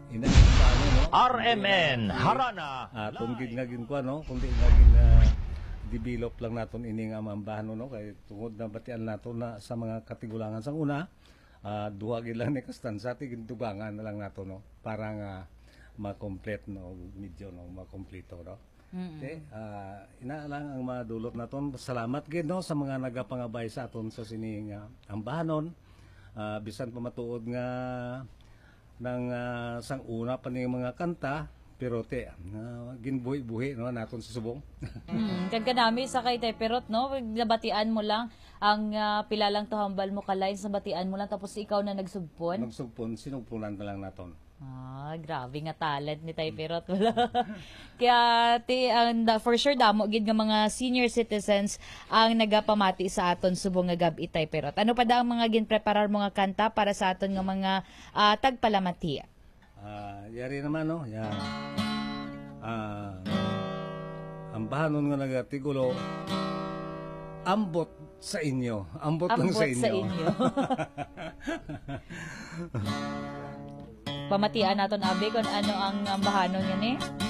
inangin pa ano, no? RMN Harana. Kung gin kuha, no? Kung di naging develop lang naton ini nga mambahan, no? Kay tungod na batian nato na sa mga katigulangan sang una, duha gid lang ni kastansa ti gintubangan na lang nato, no? Para nga ma-complete, no? Medyo, no? Ma-kompleto, no? Okay, ina lang ang madulot naton. Salamat gid, no, sa mga nagapangabay sa aton sa sining ambahanon. Bisan pa matuod nga ng sang una pa ning mga kanta, pero te ginbuhi-buhi, no, naton sa subong. Kan kanami sa kay Perot, no, nabatian mo lang ang pilalang tuhambal mo kalain sa batian mo lang tapos ikaw na nagsugpon. Nagsugpon, sinugpunan na lang naton. Grabe nga talent ni Tay Perot. Kaya for sure damo gid nga mga senior citizens ang nagapamati sa aton subong nga gabi, Tay Perot. Ano pa daw ang mga ginpreparar mo nga kanta para sa aton nga mga tagpalamati? Yari naman, no, yan. Ang bahanon nga nagatigulo, ambot sa inyo. Ambot lang sa inyo. Pamatian naton abi kung ano ang bahanon yan eh.